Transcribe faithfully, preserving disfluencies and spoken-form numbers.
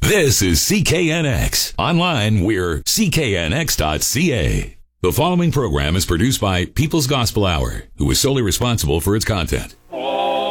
This is C K N X. Online, we're C K N X dot C A. The following program is produced by People's Gospel Hour, who is solely responsible for its content.